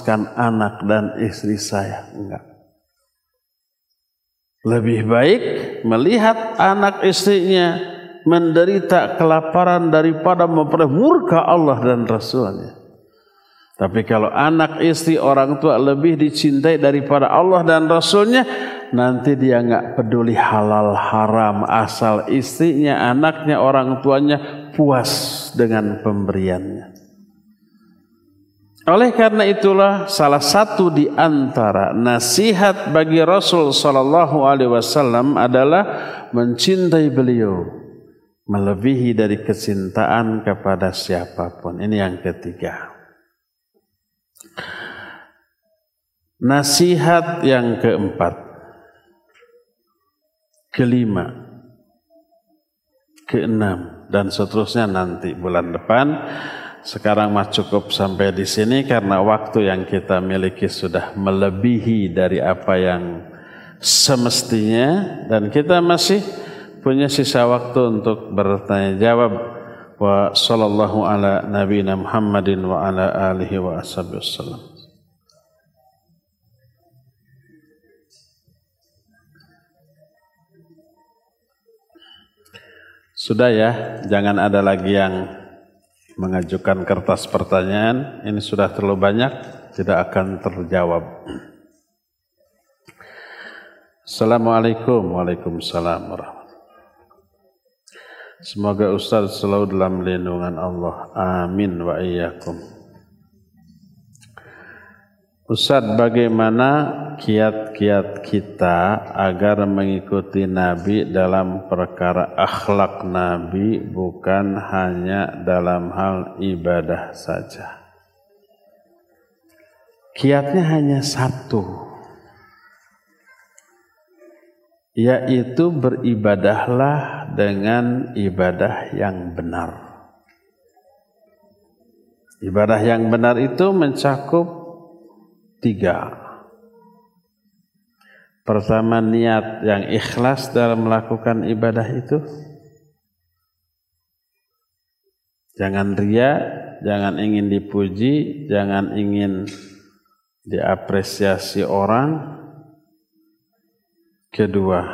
memuaskan anak dan istri saya. Enggak. Lebih baik melihat anak istrinya menderita kelaparan daripada memperoleh murka Allah dan Rasulnya. Tapi kalau anak istri orang tua lebih dicintai daripada Allah dan Rasulnya, nanti dia enggak peduli halal haram, asal istrinya, anaknya, orang tuanya puas dengan pemberiannya. Oleh karena itulah salah satu di antara nasihat bagi Rasul sallallahu alaihi wasallam adalah mencintai beliau melebihi dari kecintaan kepada siapapun. Ini yang ketiga. Nasihat yang keempat, kelima, keenam dan seterusnya nanti bulan depan. Sekarang mah cukup sampai di sini karena waktu yang kita miliki sudah melebihi dari apa yang semestinya dan kita masih punya sisa waktu untuk bertanya jawab. Wa sallallahu ala nabiyina Muhammadin wa ala alihi wa ashabihi wasallam. Sudah ya, jangan ada lagi yang mengajukan kertas pertanyaan. Ini sudah terlalu banyak, tidak akan terjawab. Assalamualaikum. Waalaikumsalam warahmatullahi wabarakatuh. Semoga Ustaz selalu dalam lindungan Allah. Amin wa iyyakum. Ustaz, bagaimana kiat-kiat kita agar mengikuti Nabi dalam perkara akhlak Nabi, bukan hanya dalam hal ibadah saja? Kiatnya hanya satu, yaitu beribadahlah dengan ibadah yang benar. Ibadah yang benar itu mencakup 3. Pertama, niat yang ikhlas dalam melakukan ibadah itu. Jangan ria, jangan ingin dipuji, jangan ingin diapresiasi orang. Kedua,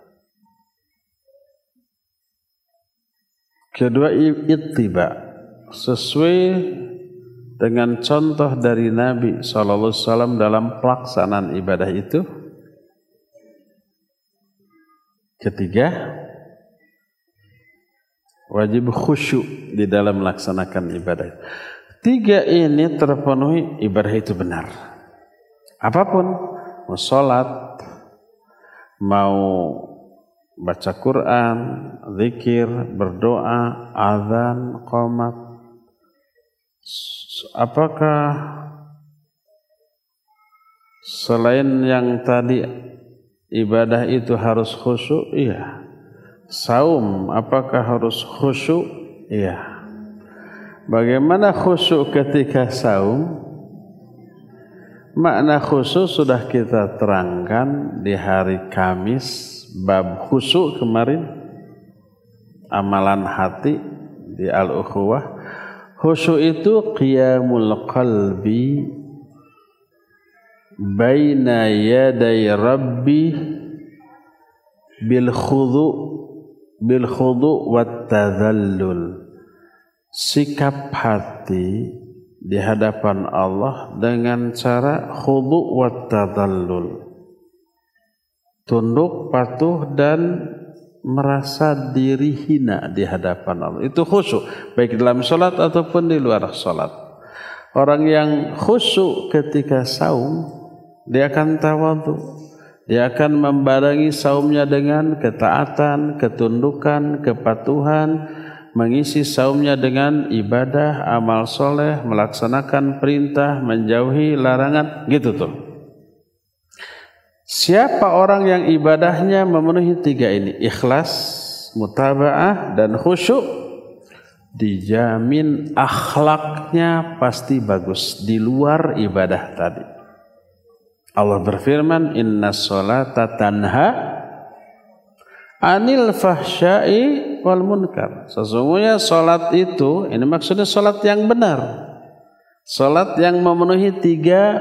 ittiba, sesuai dengan contoh dari Nabi SAW dalam pelaksanaan ibadah itu. Ketiga, wajib khusyuk di dalam melaksanakan ibadah. 3 ini terpenuhi, ibadah itu benar. Apapun, mau sholat, mau baca Quran, zikir, berdoa, azan, qomat, apakah selain yang tadi ibadah itu harus khusyuk? Iya. Saum, apakah harus khusyuk? Iya. Bagaimana khusyuk ketika saum? Makna khusyuk sudah kita terangkan di hari Kamis, bab khusyuk kemarin, amalan hati di Al-Ukhuwah. Khusyuk itu qiyamul qalbi baina yaday rabbi bil khudu wat tadhallul. Sikap hati di hadapan Allah dengan cara khudu wat tadhallul. Tunduk, patuh dan merasa diri hina di hadapan Allah. Itu khusyuk, baik dalam sholat ataupun di luar sholat. Orang yang khusyuk ketika saum, dia akan tawadhu. Dia akan membarengi saumnya dengan ketaatan, ketundukan, kepatuhan, mengisi saumnya dengan ibadah, amal soleh, melaksanakan perintah, menjauhi larangan, gitu tuh. Siapa orang yang ibadahnya memenuhi 3 ini, ikhlas, mutaba'ah, dan khusyuk, dijamin akhlaknya pasti bagus di luar ibadah tadi. Allah berfirman, inna sholata tanha anil fahsyai wal munkar. Sesungguhnya sholat itu, ini maksudnya sholat yang benar, sholat yang memenuhi 3